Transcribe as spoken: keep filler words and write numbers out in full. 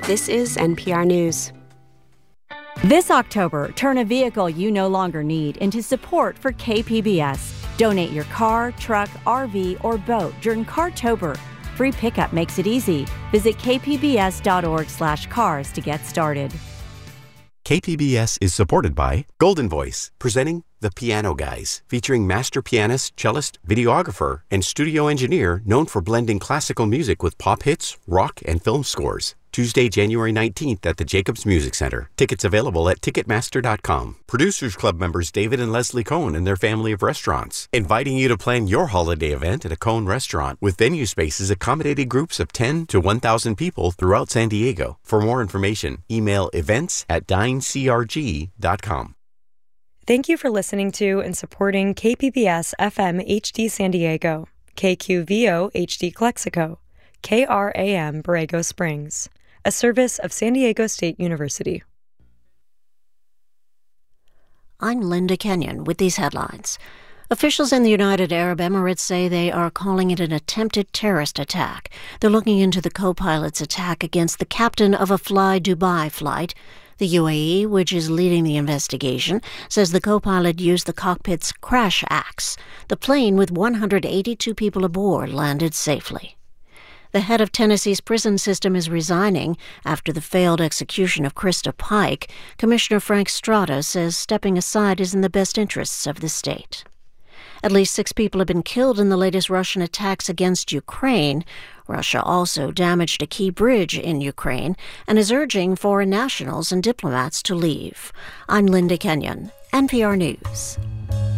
This is N P R News. This October, turn a vehicle you no longer need into support for K P B S. Donate your car, truck, R V, or boat during Cartober. Free pickup makes it easy. Visit k p b s dot org slash cars to get started. K P B S is supported by Golden Voice, presenting The Piano Guys, featuring master pianist, cellist, videographer, and studio engineer known for blending classical music with pop hits, rock, and film scores. Tuesday, January nineteenth at the Jacobs Music Center. Tickets available at ticketmaster dot com. Producers Club members David and Leslie Cohn and their family of restaurants, inviting you to plan your holiday event at a Cohn restaurant with venue spaces accommodating groups of ten to one thousand people throughout San Diego. For more information, email events at dine c r g dot com. Thank you for listening to and supporting K P B S F M H D San Diego, K Q V O H D Calexico, K R A M Borrego Springs, a service of San Diego State University. I'm Linda Kenyon with these headlines. Officials in the United Arab Emirates say they are calling it an attempted terrorist attack. They're looking into the co-pilot's attack against the captain of a Fly Dubai flight. The U A E, which is leading the investigation, says the co-pilot used the cockpit's crash axe. The plane with one hundred eighty-two people aboard landed safely. The head of Tennessee's prison system is resigning after the failed execution of Krista Pike. Commissioner Frank Strada says stepping aside is in the best interests of the state. At least six people have been killed in the latest Russian attacks against Ukraine. Russia also damaged a key bridge in Ukraine and is urging foreign nationals and diplomats to leave. I'm Linda Kenyon, N P R News.